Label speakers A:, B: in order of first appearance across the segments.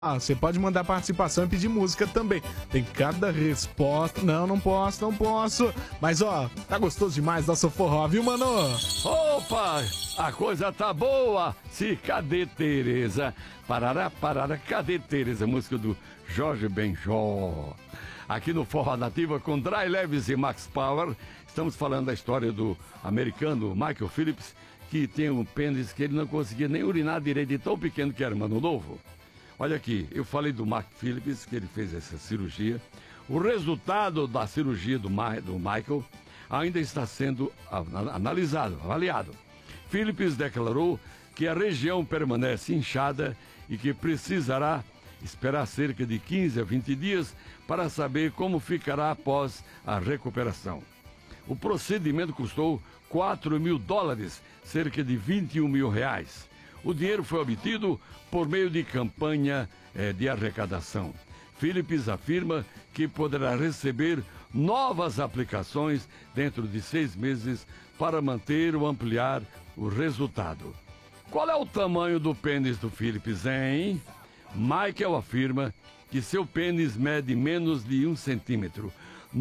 A: Você pode mandar participação e pedir música também. Tem cada resposta. Não, não posso. Mas, ó, tá gostoso demais nosso forró, viu, mano?
B: Opa, a coisa tá boa. Se cadê Tereza? Parará, cadê Tereza? Música do Jorge Benjó. Aqui no Forró Nativa com Dry Leves e Max Power. Estamos falando da história do americano Michael Phillips, que tem um pênis que ele não conseguia nem urinar direito, de tão pequeno que era, mano novo. Olha aqui, eu falei do Mark Phillips, que ele fez essa cirurgia. O resultado da cirurgia do Michael ainda está sendo analisado, avaliado. Phillips declarou que a região permanece inchada e que precisará esperar cerca de 15 a 20 dias para saber como ficará após a recuperação. O procedimento custou $4.000, cerca de R$21 mil. O dinheiro foi obtido por meio de campanha de arrecadação. Phillips afirma que poderá receber novas aplicações dentro de 6 meses para manter ou ampliar o resultado. Qual é o tamanho do pênis do Phillips, hein? Michael afirma que seu pênis mede menos de 1 centímetro.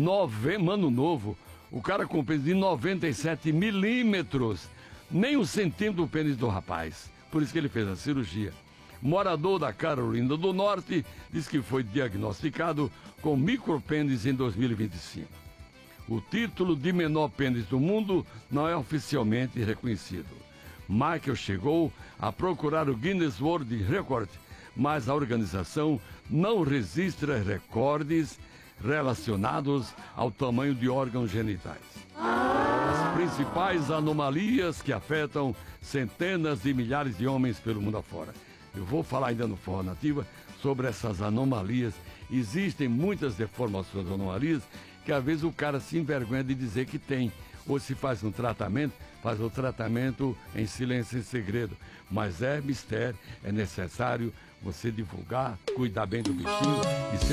B: Mano novo, o cara com pênis de 97 milímetros. Nem 1 centímetro do pênis do rapaz. Por isso que ele fez a cirurgia. Morador da Carolina do Norte diz que foi diagnosticado com micropênis em 2025. O título de menor pênis do mundo não é oficialmente reconhecido. Michael chegou a procurar o Guinness World Record, mas a organização não registra recordes relacionados ao tamanho de órgãos genitais. As principais anomalias que afetam centenas de milhares de homens pelo mundo afora. Eu vou falar ainda no Forró Nativa sobre essas anomalias. Existem muitas deformações, anomalias, que às vezes o cara se envergonha de dizer que tem. Ou se faz um tratamento, faz o tratamento em silêncio, em segredo. Mas é mistério, é necessário você divulgar, cuidar bem do bichinho e